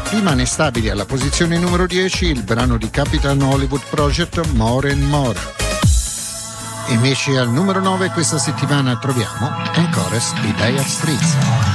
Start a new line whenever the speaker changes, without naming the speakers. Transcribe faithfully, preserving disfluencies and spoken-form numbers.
Rimane stabile alla posizione numero dieci il brano di Capital Hollywood Project More and More. Invece al numero nove questa settimana troviamo Chorus di Dire Straits.